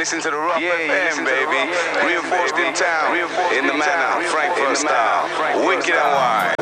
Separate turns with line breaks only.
listen to the Rough FM,
baby.
Reinforced in town, in the manor, Frankfurt style. Wicked and wide.